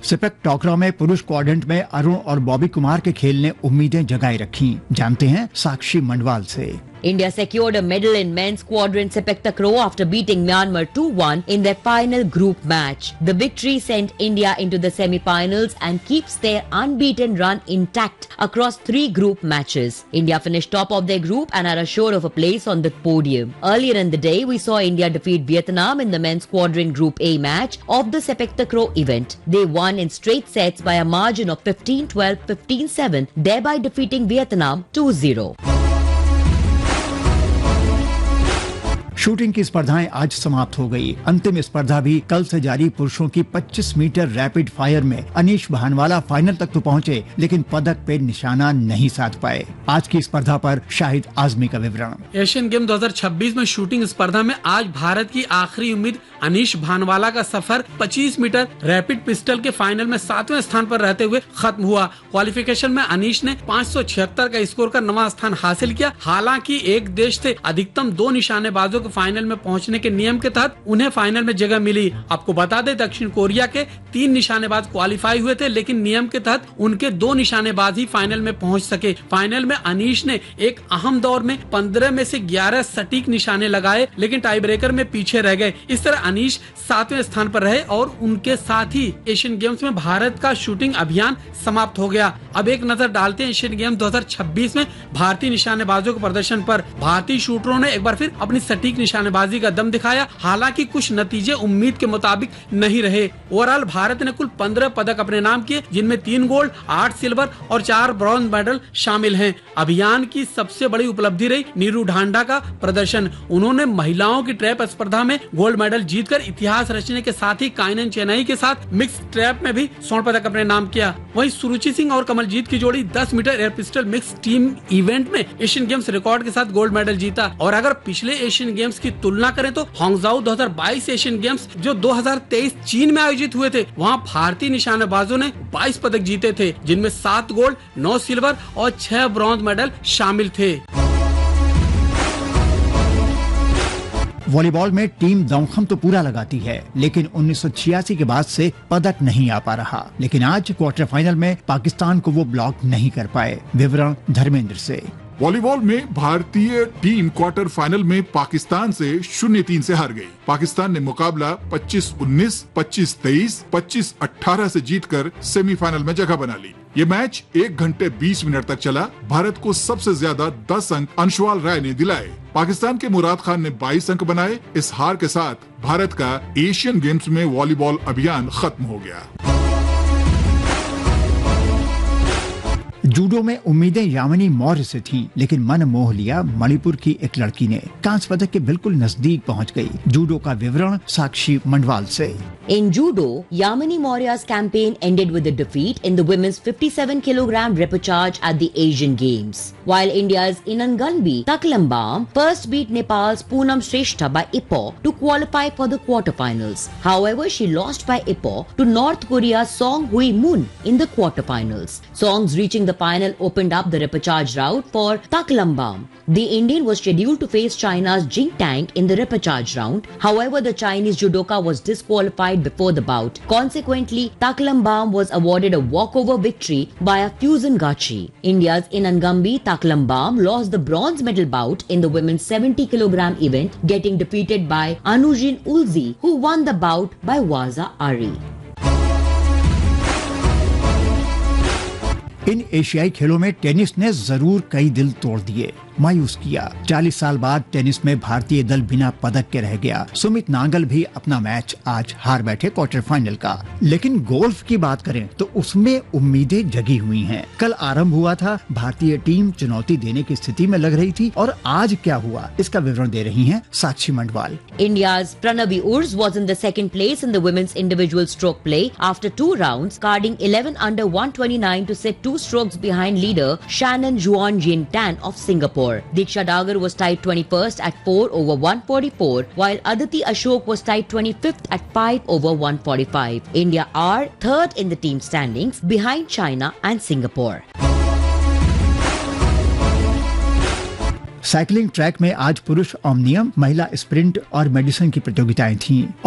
Sepak टॉकरा में पुरुष quadrant में अरुण और बॉबी कुमार के खेल ने उम्मीदें जगाई रखी। जानते हैं साक्षी मंडवाल से। India secured a medal in men's quadrant sepak takraw after beating Myanmar 2-1 in their final group match. The victory sent India into the semi-finals and keeps their unbeaten run intact across 3 group matches. India finished top of their group and are assured of a place on the podium. Earlier in the day, we saw India defeat Vietnam in the men's quadrant Group A match of the sepak takraw event. They won in straight sets by a margin of 15-12, 15-7, thereby defeating Vietnam 2-0. Shooting की स्पर्धाएं आज समाप्त हो गई। अंतिम स्पर्धा भी कल से जारी। पुरुषों की 25 मीटर रैपिड फायर में अनीश भानवाला फाइनल तक तो पहुंचे, लेकिन पदक पे निशाना नहीं साध पाए। आज की स्पर्धा पर शाहिद आजमी का विवरण। एशियन गेम 2026 में शूटिंग स्पर्धा में आज भारत की आखिरी उम्मीद अनीश भानवाला का सफर 25 मीटर रैपिड पिस्टल के फाइनल में 7वें स्थान पर रहते हुए खत्म हुआ। क्वालिफिकेशन में अनीश ने 576 का स्कोर कर 9वां स्थान हासिल किया। हालांकि एक देश से अधिकतम 2 निशानेबाजों फाइनल में पहुंचने के नियम के तहत उन्हें फाइनल में जगह मिली। आपको बता दें, दक्षिण कोरिया के 3 निशानेबाज क्वालिफाई हुए थे, लेकिन नियम के तहत उनके 2 निशानेबाज ही फाइनल में पहुंच सके। फाइनल में अनीश ने एक अहम दौर में 15 में से 11 सटीक निशाने लगाए, लेकिन टाई ब्रेकर में पीछे रह गए। इस तरह अनीश 7वें स्थान पर रहे और उनके साथ ही एशियन गेम्स में भारत का शूटिंग अभियान समाप्त हो गया। अब एक नजर डालते हैं एशियन गेम 2026 में भारतीय निशानेबाजों के प्रदर्शन पर। भारतीय शूटरों ने एक बार फिर अपनी सटीक निशानेबाजी का दम दिखाया। हालांकि कुछ नतीजे उम्मीद के मुताबिक नहीं रहे। ओवरऑल भारत ने कुल 15 पदक अपने नाम किए, जिनमें 3 गोल्ड, 8 सिल्वर और 4 ब्रॉन्ज मेडल शामिल हैं। अभियान की सबसे बड़ी उपलब्धि रही नीरू ढांडा का प्रदर्शन। उन्होंने महिलाओं की ट्रैप स्पर्धा में गोल्ड मेडल जीतकर इतिहास रचने के साथ ही काइनन चेन्नई के साथ मिक्स ट्रैप में भी स्वर्ण पदक अपने नाम किया। वहीं सुरुचि सिंह और कमलजीत की जोड़ी 10 metre air pistol mix team event में एशियन गेम्स रिकॉर्ड के साथ गोल्ड मेडल जीता। और अगर पिछले एशियन गेम्स की तुलना करें तो हांगझाऊ 2022 एशियन गेम्स जो 2023 चीन में आयोजित हुए थे, वहां भारतीय निशानेबाजों ने 22 पदक जीते थे, जिनमें 7 गोल्ड, 9 सिल्वर और 6 ब्रॉन्ज मेडल शामिल थे। वॉलीबॉल में टीम दमखम तो पूरा लगाती है, लेकिन 1986 के बाद से पदक नहीं आ पा रहा। लेकिन आज क्वार्टर फाइनल में पाकिस्तान को वो ब्लॉक नहीं कर पाए। विवरण धर्मेंद्र से। वॉलीबॉल में भारतीय टीम क्वार्टर फाइनल में पाकिस्तान से 0-3 से हार गई। पाकिस्तान ने मुकाबला 25-19, 25-23, 25-18 से जीतकर सेमीफाइनल में जगह बना ली। ये मैच 1 घंटे 20 मिनट तक चला। भारत को सबसे ज्यादा 10 अंक अंशुल राय ने दिलाए। पाकिस्तान के मुराद खान ने 22 अंक बनाए। इस हार के साथ भारत का एशियन गेम्स में वॉलीबॉल अभियान खत्म हो गया। जूडो में उम्मीदें यामिनी मौर्य से थीं, लेकिन मन मोह लिया मणिपुर की एक लड़की ने। कांस्य पदक के बिल्कुल नजदीक पहुंच गई। जूडो का विवरण साक्षी मंडवाल से। In judo, Yamini Maurya's campaign ended with a defeat in the women's 57 kg repechage at the Asian Games, while India's Inanganbi Taklambam first beat Nepal's Poonam Shrestha by Ipoh to qualify for the quarterfinals. However, she lost by Ipoh to North Korea's Song Hui Moon in the quarterfinals. Songs reaching the final opened up the repechage route for Taklambam. The Indian was scheduled to face China's Jing Tang in the repechage round. However, the Chinese judoka was disqualified before the bout. Consequently, Taklambam was awarded a walkover victory by a Fusion Gachi. India's Inangambi Taklambam lost the bronze medal bout in the women's 70 kg event, getting defeated by Anujin Ulzi, who won the bout by Waza Ari. इन एशियाई खेलों में tennis ने जरूर कई दिल तोड़ दिए, मायूस किया। 40 साल बाद टेनिस में भारतीय दल बिना पदक के रह गया। सुमित नागल भी अपना मैच आज हार बैठे क्वार्टर फाइनल का। लेकिन गोल्फ की बात करें तो उसमें उम्मीदें जगी हुई हैं। कल आरंभ हुआ था, भारतीय टीम चुनौती देने की स्थिति में लग रही थी, और आज क्या हुआ इसका विवरण दे रही हैं साक्षी मंडवाल। India's Pranavi Urs was in the second place in the women's individual stroke play after 2 rounds, carding 11 under 129 to set 2 strokes behind leader Shannon Juan Jin Tan of Singapore. Diksha Dagar was tied 21st at 4 over 144, while Aditi Ashok was tied 25th at 5 over 145. India are third in the team standings behind China and Singapore. Cycling track में आज पुरुष ओमनियम, महिला sprint और medicine की प्रतियोगिताएं थीं।